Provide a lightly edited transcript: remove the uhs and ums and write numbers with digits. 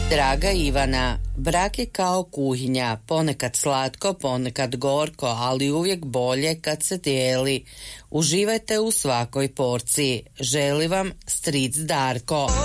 Draga Ivana, brak je kao kuhinja, ponekad slatko, ponekad gorko, ali uvijek bolje kad se dijeli. Uživajte u svakoj porciji. Želi vam stric Darko.